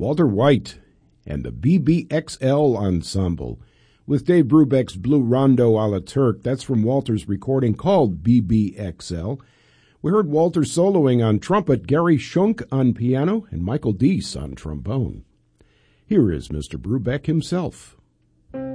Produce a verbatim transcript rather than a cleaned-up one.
Walter White and the B B X L Ensemble with Dave Brubeck's Blue Rondo a la Turk. That's from Walter's recording called B B X L. We heard Walter soloing on trumpet, Gary Schunk on piano, and Michael Deese on trombone. Here is Mister Brubeck himself.